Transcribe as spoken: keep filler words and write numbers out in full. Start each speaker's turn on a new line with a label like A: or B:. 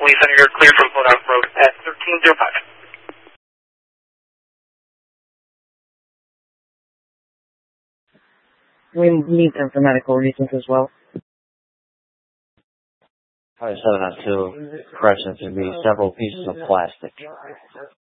A: twenty Center, you're clear from Bloodhound Road at thirteen oh five.
B: We need them for medical reasons as well.
C: Five seven on two, correction to be several pieces of plastic.